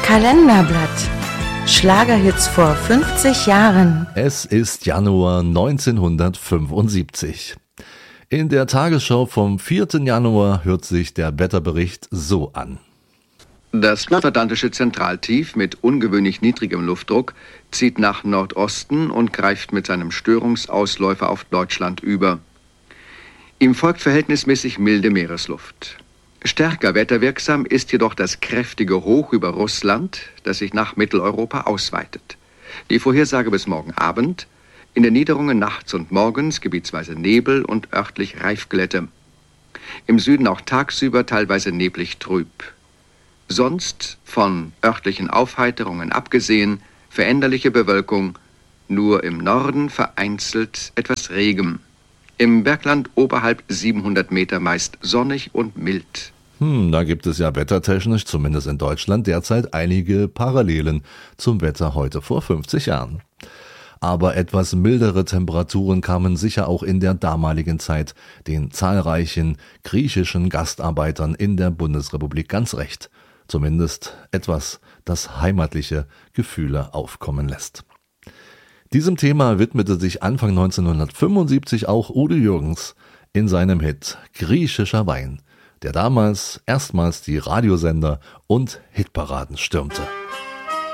Kalenderblatt. Schlagerhits vor 50 Jahren. Es ist Januar 1975. In der Tagesschau vom 4. Januar hört sich der Wetterbericht so an. Das nordatlantische Zentraltief mit ungewöhnlich niedrigem Luftdruck zieht nach Nordosten und greift mit seinem Störungsausläufer auf Deutschland über. Ihm folgt verhältnismäßig milde Meeresluft. Stärker wetterwirksam ist jedoch das kräftige Hoch über Russland, das sich nach Mitteleuropa ausweitet. Die Vorhersage bis morgen Abend: in den Niederungen nachts und morgens gebietsweise Nebel und örtlich Reifglätte. Im Süden auch tagsüber teilweise neblig trüb. Sonst, von örtlichen Aufheiterungen abgesehen, veränderliche Bewölkung, nur im Norden vereinzelt etwas Regen. Im Bergland oberhalb 700 Meter meist sonnig und mild. Da gibt es ja wettertechnisch, zumindest in Deutschland, derzeit einige Parallelen zum Wetter heute vor 50 Jahren. Aber etwas mildere Temperaturen kamen sicher auch in der damaligen Zeit den zahlreichen griechischen Gastarbeitern in der Bundesrepublik ganz recht. Zumindest etwas, das heimatliche Gefühle aufkommen lässt. Diesem Thema widmete sich Anfang 1975 auch Udo Jürgens in seinem Hit Griechischer Wein, der damals erstmals die Radiosender und Hitparaden stürmte.